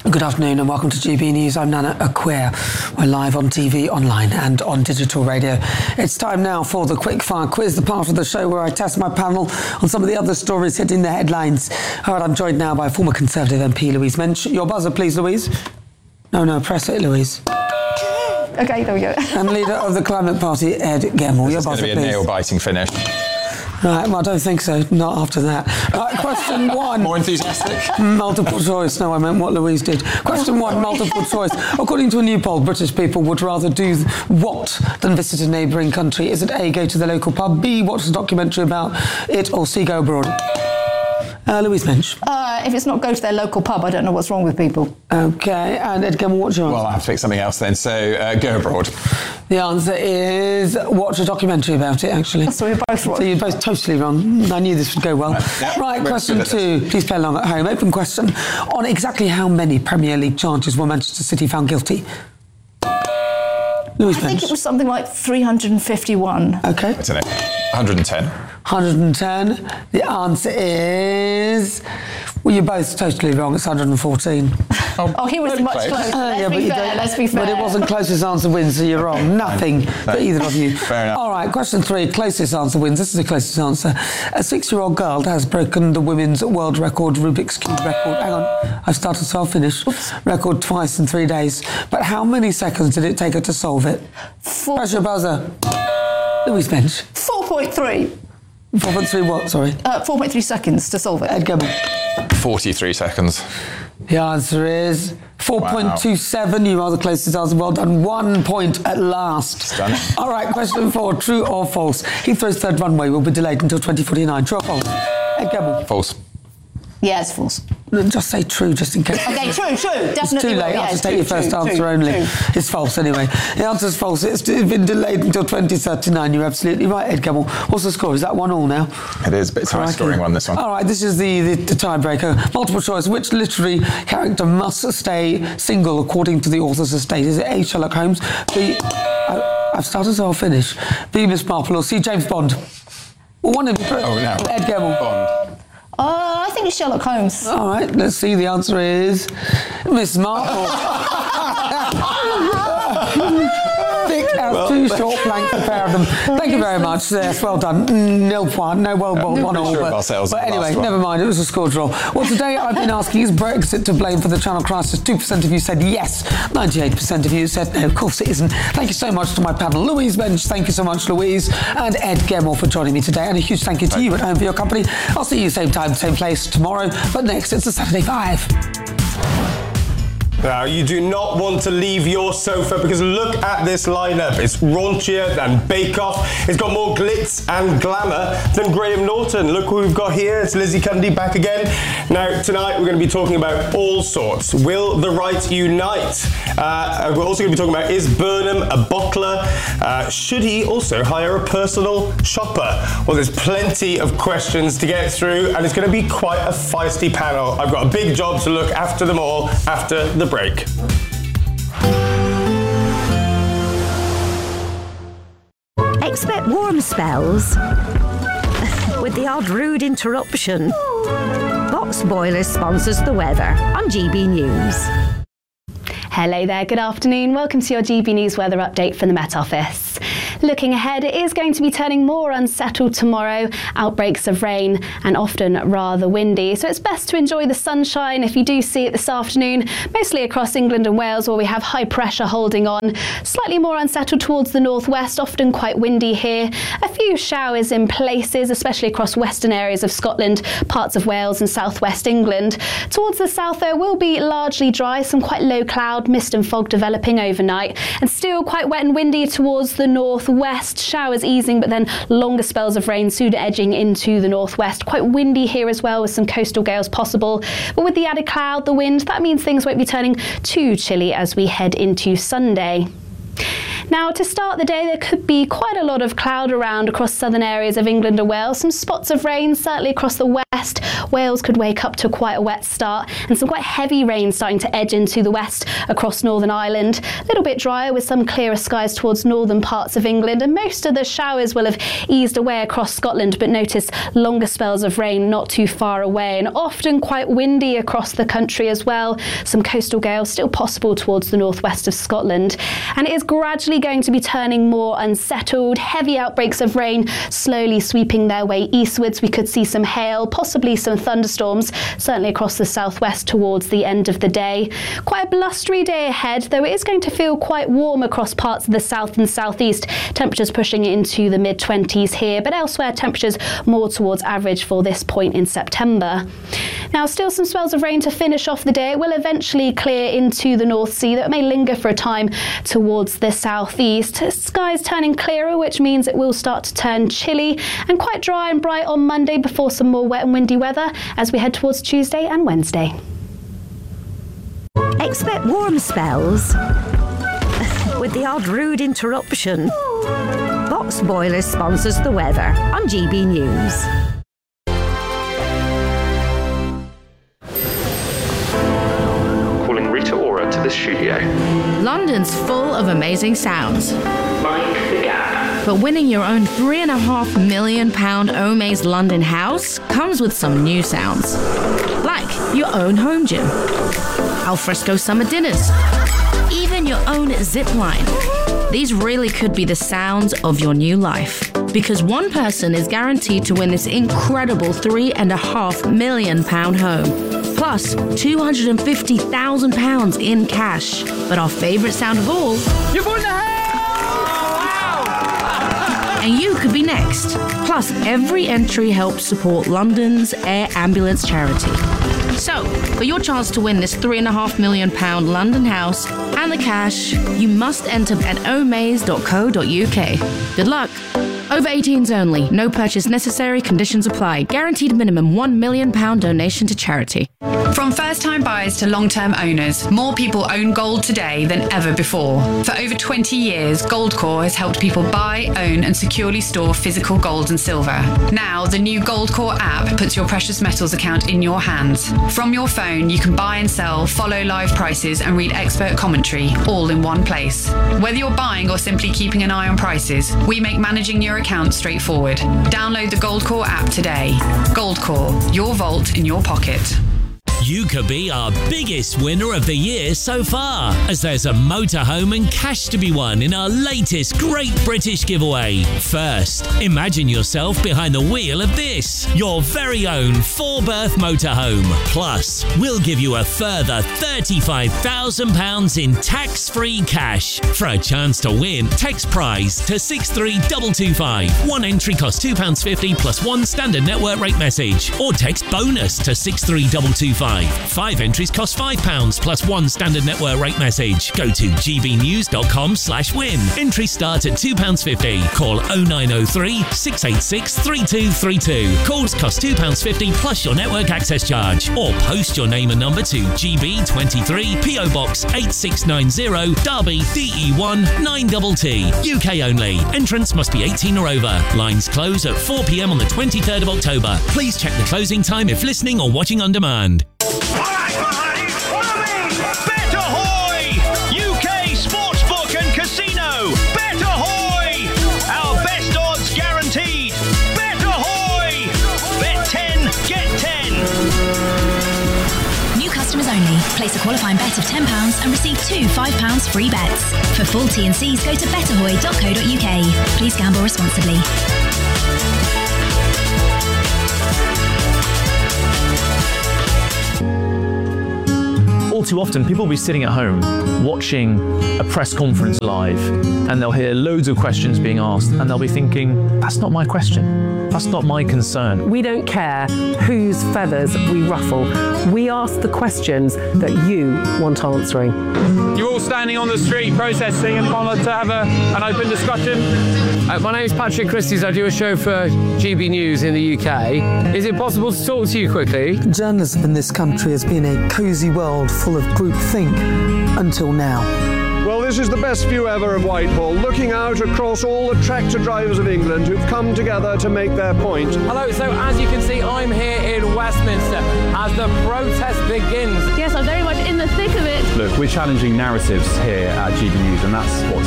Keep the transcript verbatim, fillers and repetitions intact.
Good afternoon and welcome to G B News. I'm Nana Acquair. We're live on T V, online and on digital radio. It's time now for the Quickfire Quiz, the part of the show where I test my panel on some of the other stories hitting the headlines. All right, I'm joined now by former Conservative M P Louise Mensch. Your buzzer, please, Louise. No, no, press it, Louise. OK, there we go. And leader of the Climate Party, Ed Gemmell. Your buzzer, please. This is going to be a nail-biting finish. Right, well, I don't think so. Not after that. Right, question one. More enthusiastic? Multiple choice. No, I meant what Louise did. Question one, multiple choice. According to a new poll, British people would rather do what than visit a neighbouring country? Is it A, go to the local pub, B, watch a documentary about it, or C, go abroad? Uh, Louise Mensch. Uh, if it's not go to their local pub, I don't know what's wrong with people. OK, and Ed Gemmell, what's your answer? Well, I have to pick something else then, so uh, go abroad. The answer is watch a documentary about it, actually. So we're both wrong. So you're both totally wrong. I knew this would go well. Right, yeah, right question two. Please play along at home. Open question. On exactly how many Premier League charges were Manchester City found guilty? Louise I think it was something like three hundred fifty-one. OK. I don't know. one hundred ten. one hundred ten. The answer is... Well, you're both totally wrong. It's one hundred fourteen. Oh, oh he was really much close. closer. Uh, let's, yeah, be fair, let's be fair. But it wasn't closest answer wins, so you're wrong. Nothing no. for either of you. Fair enough. All right, question three, closest answer wins. This is the closest answer. A six-year-old girl has broken the women's world record Rubik's Cube record. Hang on, I've started, so I'll finish. Oops. Record twice in three days. But how many seconds did it take her to solve it? Four. Press your buzzer. Louise Mensch. four point three. four point three what, sorry? Uh, four point three seconds to solve it. Ed Gemmell. forty-three seconds. The answer is four point two seven. Wow. You are the closest answer. Well done. One point at last. Stunning. All right, question four. True or false? Heathrow's third runway will be delayed until twenty forty-nine. True or false? Ed Gemmell. False. Yeah, it's false. Just say true, just in case. OK, true, true. Definitely. It's too late. Yeah, I'll just take true, your first true, answer true, only. True. It's false anyway. The answer's false. It's been delayed until twenty thirty-nine. You're absolutely right, Ed Gemmell. What's the score? Is that one all now? It is, but it's a high scoring one, this one. All right, this is the, the, the tiebreaker. Multiple choice. Which literary character must stay single according to the author's estate? Is it A, Sherlock Holmes, B, I, I've started, so I'll finish, B, Miss Marple, or C, James Bond? Well, one of you. Oh, no. Ed Gemmell. Bond. Uh, I think it's Sherlock Holmes. All right, let's see. The answer is Miss Marple. Thick as two short planks, a pair of them. Thank you very much. Yes, well done. No point, no well, well one all. Sure But, ourselves but in the anyway, last one. never mind. It was a score draw. Well, today I've been asking, is Brexit to blame for the Channel crisis? Two percent of you said yes. ninety-eight percent of you said no. Of course it isn't. Thank you so much to my panel. Louise Mensch, thank you so much, Louise, and Ed Gemmell for joining me today. And a huge thank you to Thank you you. at home for your company. I'll see you same time, same place tomorrow. But next, it's a Saturday Five. Now, you do not want to leave your sofa because look at this lineup. It's raunchier than Bake Off. It's got more glitz and glamour than Graham Norton. Look who we've got here. It's Lizzie Cundy back again. Now, tonight we're going to be talking about all sorts. Will the right unite? Uh, we're also going to be talking about, is Burnham a bottler? Uh, should he also hire a personal shopper? Well, there's plenty of questions to get through, and it's going to be quite a feisty panel. I've got a big job to look after them all after the break. Expect warm spells with the odd rude interruption. Box Boilers sponsors the weather on G B News. Hello there, good afternoon. Welcome to your G B News weather update from the Met Office. Looking ahead, it is going to be turning more unsettled tomorrow. Outbreaks of rain and often rather windy. So it's best to enjoy the sunshine if you do see it this afternoon, mostly across England and Wales where we have high pressure holding on. Slightly more unsettled towards the northwest, often quite windy here. A few showers in places, especially across western areas of Scotland, parts of Wales and southwest England. Towards the south, though, will be largely dry, some quite low cloud, mist and fog developing overnight, and still quite wet and windy towards the northwest. Showers easing, but then longer spells of rain soon edging into the northwest. Quite windy here as well, with some coastal gales possible. But with the added cloud, the wind, that means things won't be turning too chilly as we head into Sunday. Now, to start the day, there could be quite a lot of cloud around across southern areas of England and Wales. Some spots of rain, certainly across the west. Wales could wake up to quite a wet start, and some quite heavy rain starting to edge into the west across Northern Ireland. A little bit drier with some clearer skies towards northern parts of England, and most of the showers will have eased away across Scotland, but notice longer spells of rain not too far away, and often quite windy across the country as well. Some coastal gales still possible towards the northwest of Scotland, and it is gradually going to be turning more unsettled. Heavy outbreaks of rain slowly sweeping their way eastwards. We could see some hail, possibly some thunderstorms, certainly across the southwest towards the end of the day. Quite a blustery day ahead, though it is going to feel quite warm across parts of the south and southeast. Temperatures pushing into the mid twenties here, but elsewhere temperatures more towards average for this point in September. Now, still some spells of rain to finish off the day. It will eventually clear into the North Sea, though it may linger for a time towards the southeast. Skies turning clearer, which means it will start to turn chilly and quite dry and bright on Monday before some more wet and windy weather as we head towards Tuesday and Wednesday. Expect warm spells with the odd rude interruption. Box Boilers sponsors the weather on G B News. Calling Rita Ora to the studio. London's full of amazing sounds. Mind the gap. But winning your own three and a half million pound Omaze London house comes with some new sounds. Like your own home gym, alfresco summer dinners, even your own zip line. These really could be the sounds of your new life. Because one person is guaranteed to win this incredible three and a half million pound home. Plus two hundred fifty thousand pounds in cash. But our favourite sound of all, You've won the house! Wow! And you could be next. Plus, every entry helps support London's Air Ambulance charity. So, for your chance to win this three and a half million pound London house and the cash, you must enter at omaze dot co dot uk. Good luck. Over eighteens only. No purchase necessary. Conditions apply. Guaranteed minimum one million pound donation to charity. From first-time buyers to long-term owners, more people own gold today than ever before. For over twenty years, Goldcore has helped people buy, own and securely store physical gold and silver. Now, the new Goldcore app puts your precious metals account in your hands. From your phone, you can buy and sell, follow live prices and read expert commentary, all in one place. Whether you're buying or simply keeping an eye on prices, we make managing your account straightforward. Download the Goldcore app today. Goldcore, your vault in your pocket. You could be our biggest winner of the year so far, as there's a motorhome and cash to be won in our latest Great British Giveaway. First, imagine yourself behind the wheel of this, your very own four-berth motorhome. Plus, we'll give you a further thirty-five thousand pounds in tax-free cash. For a chance to win, text prize to six three two two five. One entry costs two pounds fifty plus one standard network rate message, or text bonus to six three two two five. Five entries cost five pounds plus one standard network rate message. Go to g b news dot com slash win. Entries start at two pounds fifty. Call oh nine oh three, six eight six, three two three two. Calls cost two pounds fifty plus your network access charge. Or post your name and number to G B twenty-three, P O Box eight six nine zero, Derby, D E one nine T T. U K only. Entrance must be eighteen or over. Lines close at four p m on the twenty-third of October. Please check the closing time if listening or watching on demand. Bet Ahoy! U K Sportsbook and Casino! Bet Ahoy! Our best odds guaranteed! Bet Ahoy! Bet ten, get ten! New customers only. Place a qualifying bet of ten pounds and receive two five pounds free bets. For full T and Cs, go to bet ahoy dot co dot uk. Please gamble responsibly. All too often, people will be sitting at home watching a press conference live, and they'll hear loads of questions being asked, and they'll be thinking, that's not my question. That's not my concern. We don't care whose feathers we ruffle. We ask the questions that you want answering. You're all standing on the street protesting and want to have a, an open discussion. Uh, my name is Patrick Christie's. I do a show for G B News in the U K. Is it possible to talk to you quickly? Journalism in this country has been a cosy world full of groupthink until now. Well, this is the best view ever of Whitehall, looking out across all the tractor drivers of England who've come together to make their point. Hello, so as you can see, I'm here in Westminster as the protest begins. Yes, I'm very much in the thick of it. Look, we're challenging narratives here at G B News, and that's what